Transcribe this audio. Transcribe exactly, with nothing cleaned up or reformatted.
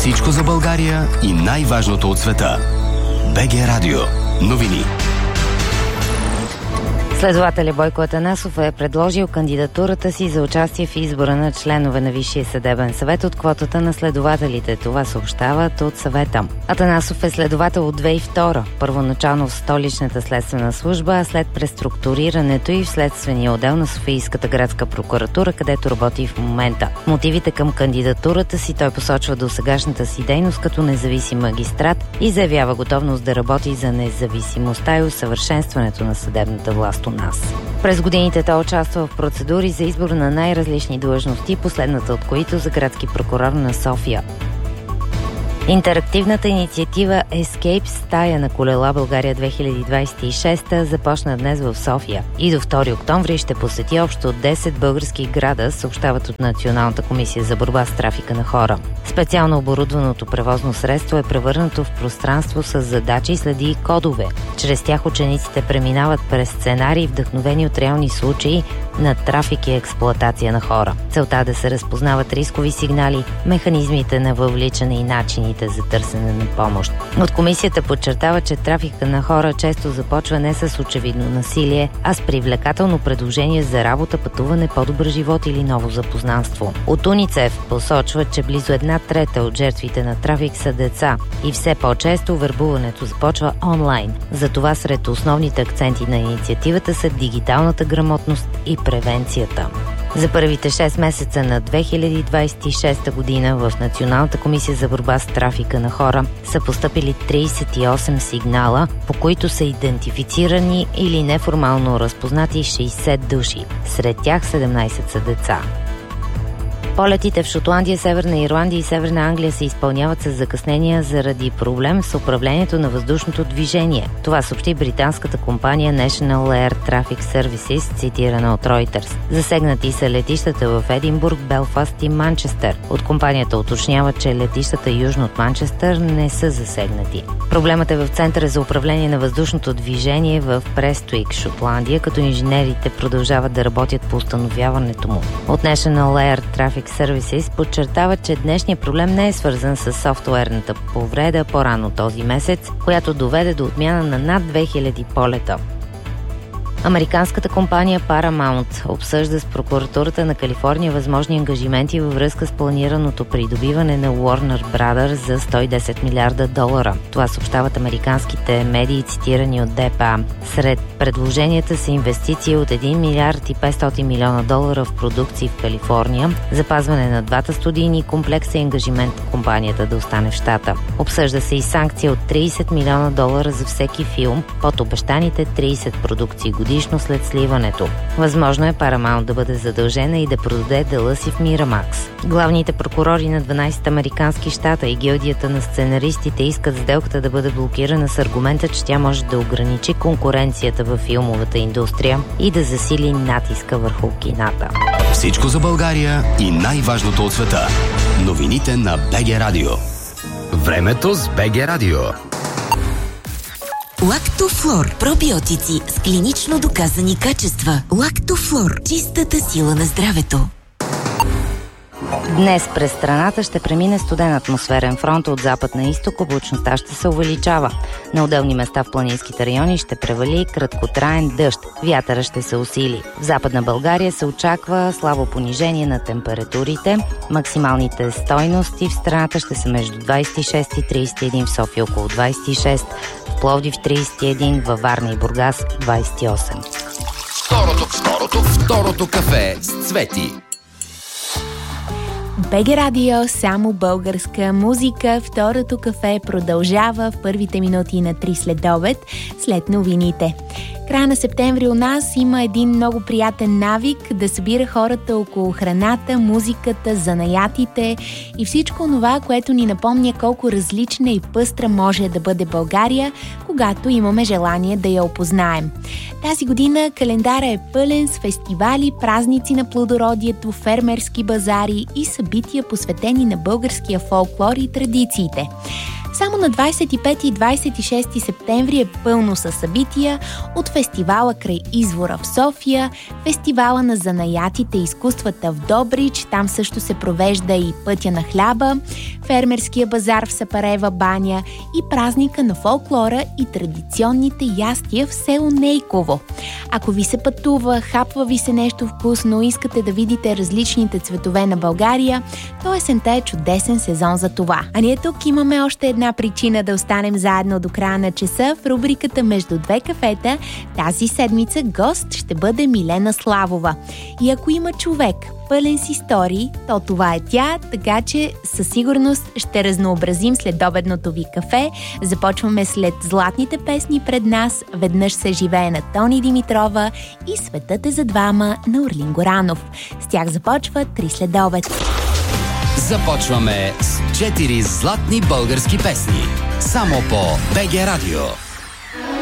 Всичко за България и най-важното от света. БГ Радио. Новини. Следователя Бойко Атанасов е предложил кандидатурата си за участие в избора на членове на Висшия съдебен съвет от квотата на следователите. Това съобщават от съвета. Атанасов е следовател от две хиляди и втора. Първоначално в столичната следствена служба, а след преструктурирането и в следствения отдел на Софийската градска прокуратура, където работи в момента. Мотивите към кандидатурата си той посочва досегашната си дейност като независим магистрат и заявява готовност да работи за независимостта и усъвършенстването на съдебната власт у нас. През годините той участва в процедури за избор на най-различни длъжности, последната от които за градски прокурор на София. Интерактивната инициатива Escape стая на колела България две хиляди двадесет и шеста започна днес в София и до втори октомври ще посети общо десет български града, съобщават от Националната комисия за борба с трафика на хора. Специално оборудваното превозно средство е превърнато в пространство с задачи, следи и кодове. Чрез тях учениците преминават през сценарии, вдъхновени от реални случаи на трафик и експлоатация на хора. Целта е да се разпознават рискови сигнали, механизмите на въвличане и начините за търсене на помощ. От комисията подчертава, че трафика на хора често започва не с очевидно насилие, а с привлекателно предложение за работа, пътуване, по-добър живот или ново запознанство. От УНИЦЕФ посочва, че близо една трета от жертвите на трафик са деца и все по-често вербуването започва онлайн. Затова сред основните акценти на инициативата са дигиталната грамотност и превенцията. За първите шест месеца на две хиляди двадесет и шеста година в Националната комисия за борба с трафика на хора са постъпили тридесет и осем сигнала, по които са идентифицирани или неформално разпознати шейсет души. Сред тях седемнадесет са деца. Полетите в Шотландия, Северна Ирландия и Северна Англия се изпълняват с закъснения заради проблем с управлението на въздушното движение. Това съобщи британската компания National Air Traffic Services, цитирана от Reuters. Засегнати са летищата в Единбург, Белфаст и Манчестър. От компанията уточняват, че летищата южно от Манчестър не са засегнати. Проблемът е в Центъра за управление на въздушното движение в Престуик, Шотландия, като инженерите продължават да работят по установяването му. От National Air Traffic Services подчертават, че днешният проблем не е свързан с софтуерната повреда по-рано този месец, която доведе до отмяна на над две хиляди полета. Американската компания Paramount обсъжда с прокуратурата на Калифорния възможни ангажименти във връзка с планираното придобиване на Warner Brothers за сто и десет милиарда долара. Това съобщават американските медии, цитирани от Д П А. Сред предложенията са инвестиции от един милиард и петстотин милиона долара в продукции в Калифорния, запазване на двата студийни комплекса и ангажимент компанията да остане в щата. Обсъжда се и санкция от тридесет милиона долара за всеки филм под обещаните тридесет продукции годишно след сливането. Възможно е Paramount да бъде задължена и да продаде дела си в Miramax. Главните прокурори на дванадесет американски щата и гилдията на сценаристите искат сделката да бъде блокирана с аргумента, че тя може да ограничи конкуренцията във филмовата индустрия и да засили натиска върху кината. Всичко за България и най-важното от света. Новините на БГ Радио. Времето с БГ Радио. Лактофлор. Пробиотици с клинично доказани качества. Лактофлор. Чистата сила на здравето. Днес през страната ще премине студен атмосферен фронт от запад на изток, облачността ще се увеличава. На отделни места в планинските райони ще превали краткотраен дъжд. Вятъра ще се усили. В Западна България се очаква слабо понижение на температурите. Максималните стойности в страната ще са между двадесет и шест и тридесет и един, в София около двадесет и шест, в Пловдив тридесет и един, във Варна и Бургас двадесет и осем. Второто, второто, второто кафе с Цвети. БГ Радио, само българска музика. Второто кафе продължава в първите минути на три следобед, след новините. Края на септември у нас има един много приятен навик да събира хората около храната, музиката, занаятите и всичко това, което ни напомня колко различна и пъстра може да бъде България, когато имаме желание да я опознаем. Тази година календара е пълен с фестивали, празници на плодородието, фермерски базари и събития, посветени на българския фолклор и традициите. Само на двадесет и пети и двадесет и шести септември е пълно със събития от фестивала край извора в София, фестивала на занаятите и изкуствата в Добрич, там също се провежда и пътя на хляба, фермерския базар в Сапарева баня и празника на фолклора и традиционните ястия в село Нейково. Ако ви се пътува, хапва ви се нещо вкусно, искате да видите различните цветове на България, то есента е чудесен сезон за това. А ние тук имаме още една причина да останем заедно до края на часа в рубриката Между две кафета. Тази седмица гост ще бъде Милена Славова. И ако има човек пълен с истории, то това е тя, така че със сигурност ще разнообразим следобедното ви кафе. Започваме след златните песни пред нас. Веднъж се живее на Тони Димитрова и Светът е за двама на Орлин Горанов. С тях започва Три следобед. Започваме с четири златни български песни. Само по БГ Радио.